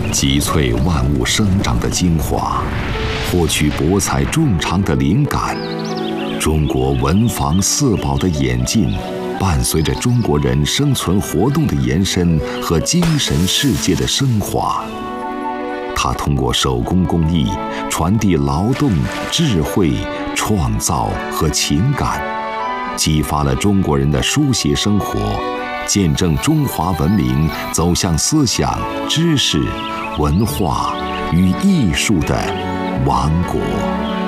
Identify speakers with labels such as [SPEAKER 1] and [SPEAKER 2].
[SPEAKER 1] 集萃万物生长的精华，获取博采众长的灵感。中国文房四宝的演进，伴随着中国人生存活动的延伸和精神世界的升华。它通过手工工艺传递劳动、智慧、创造和情感，激发了中国人的书写生活，见证中华文明走向思想、知识、文化与艺术的王国。